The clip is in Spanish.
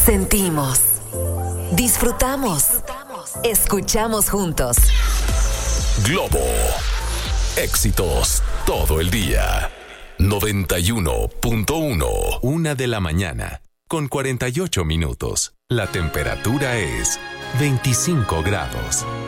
Sentimos, disfrutamos, escuchamos juntos. Globo. Éxitos todo el día. 91.1. 1 de la mañana, con 48 minutos. La temperatura es 25 grados.